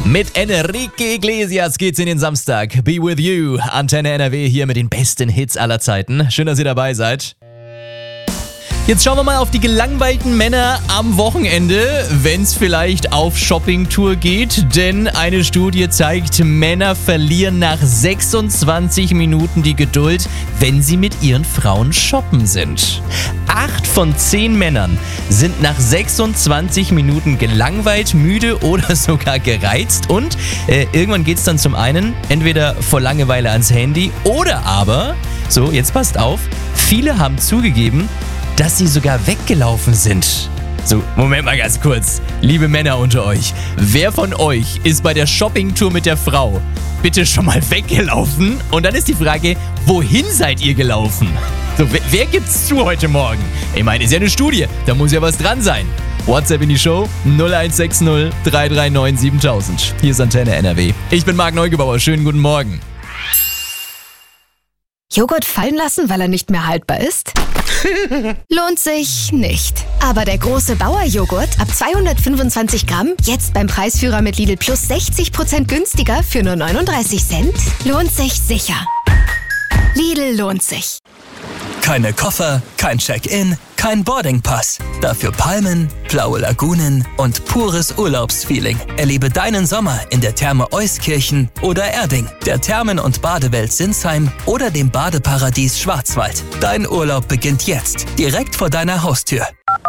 Mit Enrique Iglesias geht's in den Samstag. Be with you. Antenne NRW hier mit den besten Hits aller Zeiten. Schön, dass ihr dabei seid. Jetzt schauen wir mal auf die gelangweilten Männer am Wochenende, wenn es vielleicht auf Shoppingtour geht. Denn eine Studie zeigt, Männer verlieren nach 26 Minuten die Geduld, wenn sie mit ihren Frauen shoppen sind. 8 von 10 Männern sind nach 26 Minuten gelangweilt, müde oder sogar gereizt. Und irgendwann geht's dann zum einen entweder vor Langeweile ans Handy oder aber, so jetzt passt auf, viele haben zugegeben, dass sie sogar weggelaufen sind. So, Moment mal ganz kurz. Liebe Männer unter euch, wer von euch ist bei der Shoppingtour mit der Frau bitte schon mal weggelaufen? Und dann ist die Frage, wohin seid ihr gelaufen? So, wer gibt's zu heute Morgen? Ich meine, ist ja eine Studie, da muss ja was dran sein. WhatsApp in die Show 0160 339 7000. Hier ist Antenne NRW. Ich bin Marc Neugebauer, schönen guten Morgen. Joghurt fallen lassen, weil er nicht mehr haltbar ist? Lohnt sich nicht. Aber der große Bauer-Joghurt ab 225 Gramm, jetzt beim Preisführer mit Lidl Plus 60% günstiger für nur 39 Cent, lohnt sich sicher. Lidl lohnt sich. Keine Koffer, kein Check-in, kein Boardingpass. Dafür Palmen, blaue Lagunen und pures Urlaubsfeeling. Erlebe deinen Sommer in der Therme Euskirchen oder Erding, der Thermen- und Badewelt Sinsheim oder dem Badeparadies Schwarzwald. Dein Urlaub beginnt jetzt, direkt vor deiner Haustür.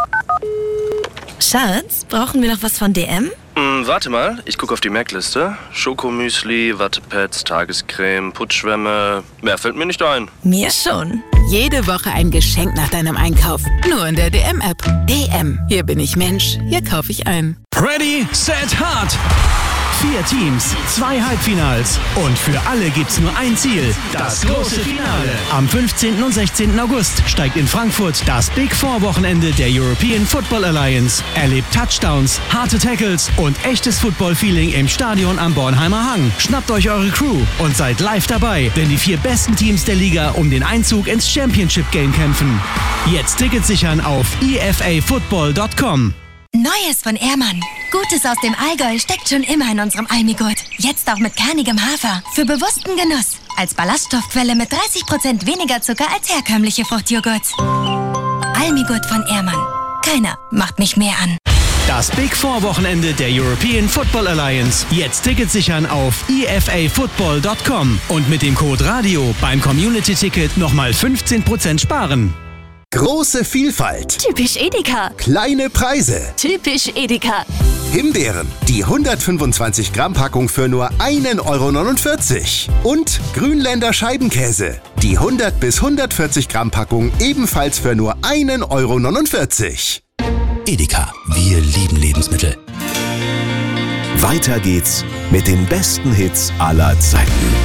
Schatz, brauchen wir noch was von DM? Warte mal, ich gucke auf die Merkliste. Schokomüsli, Wattepads, Tagescreme, Putzschwämme. Mehr fällt mir nicht ein. Mir schon. Jede Woche ein Geschenk nach deinem Einkauf. Nur in der DM-App. DM. Hier bin ich Mensch. Hier kaufe ich ein. Ready, set, hard! 4 Teams, 2 Halbfinals und für alle gibt's nur ein Ziel, das große Finale. Am 15. und 16. August steigt in Frankfurt das Big Four Wochenende der European Football Alliance. Erlebt Touchdowns, harte Tackles und echtes Football-Feeling im Stadion am Bornheimer Hang. Schnappt euch eure Crew und seid live dabei, wenn die 4 besten Teams der Liga um den Einzug ins Championship Game kämpfen. Jetzt Tickets sichern auf efafootball.com. Neues von Ehrmann. Gutes aus dem Allgäu steckt schon immer in unserem Almigurt. Jetzt auch mit kernigem Hafer. Für bewussten Genuss. Als Ballaststoffquelle mit 30% weniger Zucker als herkömmliche Fruchtjoghurt. Almigurt von Ehrmann. Keiner macht mich mehr an. Das Big Four Wochenende der European Football Alliance. Jetzt Tickets sichern auf efafootball.com und mit dem Code RADIO beim Community-Ticket nochmal 15% sparen. Große Vielfalt. Typisch Edeka. Kleine Preise. Typisch Edeka. Himbeeren, die 125 Gramm Packung für nur 1,49 €. Und Grünländer Scheibenkäse, die 100 bis 140 Gramm Packung ebenfalls für nur 1,49 €. Edeka, wir lieben Lebensmittel. Weiter geht's mit den besten Hits aller Zeiten.